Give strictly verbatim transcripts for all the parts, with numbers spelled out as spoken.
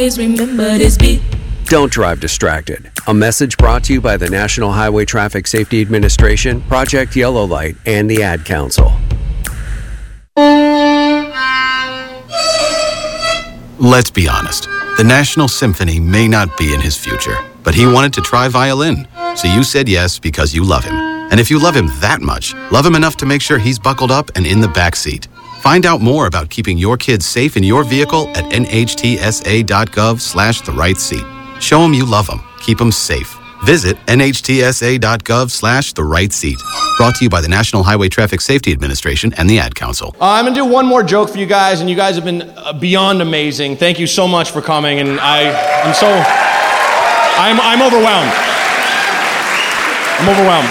remember this beat. Don't drive distracted. A message brought to you by the National Highway Traffic Safety Administration, Project Yellow Light, and the Ad Council. Let's be honest. The National Symphony may not be in his future, but he wanted to try violin. So you said yes because you love him. And if you love him that much, love him enough to make sure he's buckled up and in the back seat. Find out more about keeping your kids safe in your vehicle at nhtsa.gov slash the right seat. Show him you love him. Keep him safe. Visit nhtsa.gov slash the right seat. Brought to you by the National Highway Traffic Safety Administration and the Ad Council. Uh, I'm going to do one more joke for you guys, and you guys have been uh, beyond amazing. Thank you so much for coming, and I, I'm so, I'm, I'm overwhelmed. I'm overwhelmed.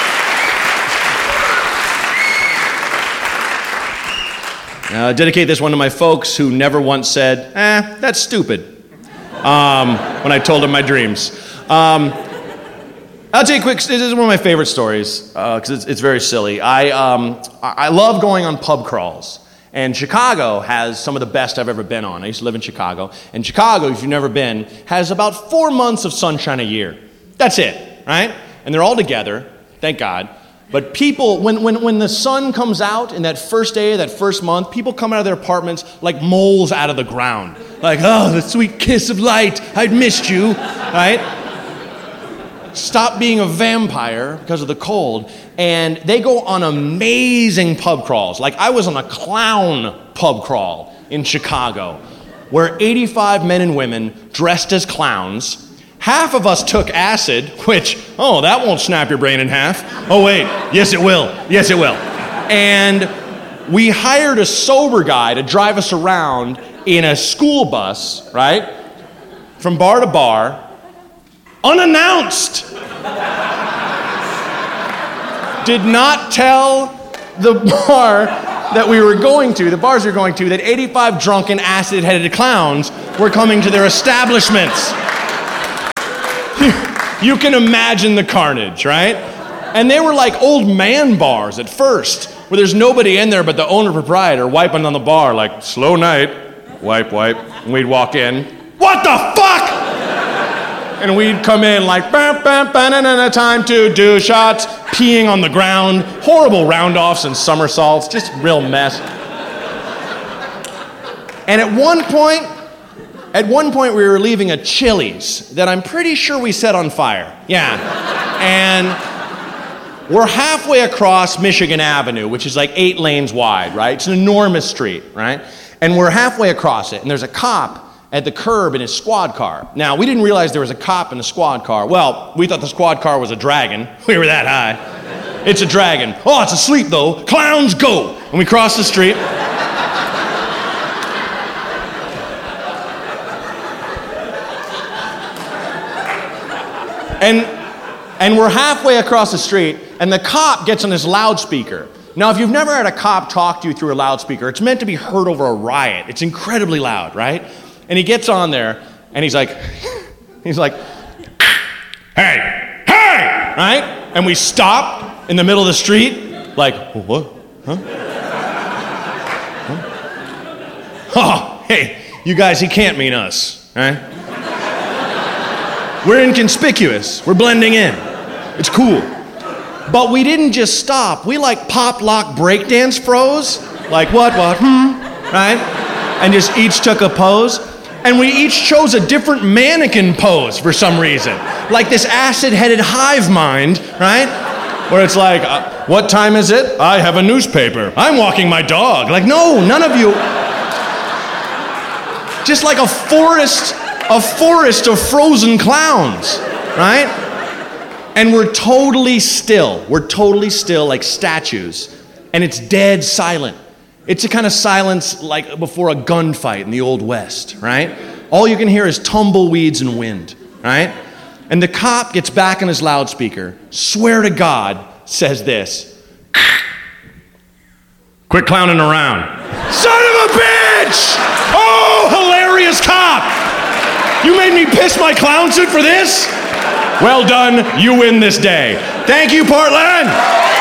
Uh, dedicate this one to my folks who never once said, eh, that's stupid, um, when I told them my dreams. Um, I'll tell you a quick, this is one of my favorite stories, because uh, it's, it's very silly. I, um, I love going on pub crawls, and Chicago has some of the best I've ever been on. I used to live in Chicago, and Chicago, if you've never been, has about four months of sunshine a year. That's it, right? And they're all together, thank God. But people, when, when, when the sun comes out in that first day, that first month, people come out of their apartments like moles out of the ground. Like, oh, the sweet kiss of light, I'd missed you, right? Stop being a vampire because of the cold. And they go on amazing pub crawls. Like I was on a clown pub crawl in Chicago where eighty-five men and women dressed as clowns. Half of us took acid, which, oh, that won't snap your brain in half. Oh, wait, yes, it will. Yes, it will. And we hired a sober guy to drive us around in a school bus, right? From bar to bar, unannounced. Did not tell the bar that we were going to, the bars we were going to, that eighty-five drunken, acid-headed clowns were coming to their establishments. You can imagine the carnage, right? And they were like old man bars at first, where there's nobody in there but the owner proprietor wiping on the bar like, slow night, wipe, wipe. And we'd walk in, what the fuck? And we'd come in like, bam, bam, bam, time to do shots, peeing on the ground, horrible round-offs and somersaults, just real mess. And at one point, At one point, we were leaving a Chili's that I'm pretty sure we set on fire. Yeah. And we're halfway across Michigan Avenue, which is like eight lanes wide, right? It's an enormous street, right? And we're halfway across it, and there's a cop at the curb in his squad car. Now, we didn't realize there was a cop in the squad car. Well, we thought the squad car was a dragon. We were that high. It's a dragon. Oh, it's asleep, though. Clowns, go! And we cross the street. And, and we're halfway across the street, and the cop gets on his loudspeaker. Now, if you've never had a cop talk to you through a loudspeaker, it's meant to be heard over a riot. It's incredibly loud, right? And he gets on there, and he's like, he's like, hey, hey, right? And we stop in the middle of the street, like, what? Huh? Huh? Oh, hey, you guys, he can't mean us, right? We're inconspicuous. We're blending in. It's cool. But we didn't just stop. We like pop, lock, breakdance froze. Like what, what, hmm, right? And just each took a pose. And we each chose a different mannequin pose for some reason. Like this acid-headed hive mind, right? Where it's like, uh, what time is it? I have a newspaper. I'm walking my dog. Like, no, none of you. Just like a forest... A forest of frozen clowns, right? And we're totally still. We're totally still like statues. And it's dead silent. It's a kind of silence like before a gunfight in the Old West, right? All you can hear is tumbleweeds and wind, right? And the cop gets back on his loudspeaker, swear to God, says this. Quit clowning around. Son of a bitch! Oh, hilarious cop! You made me piss my clown suit for this? Well done, you win this day. Thank you, Portland!